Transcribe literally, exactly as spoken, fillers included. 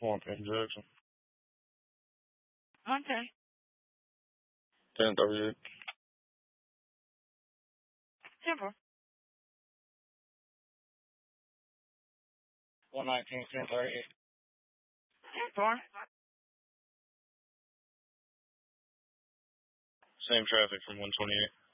Swamp in Jackson. Okay. ten thirty-eight. Simple. one nineteen, ten thirty-eight. Simple. Same traffic from one twenty-eight.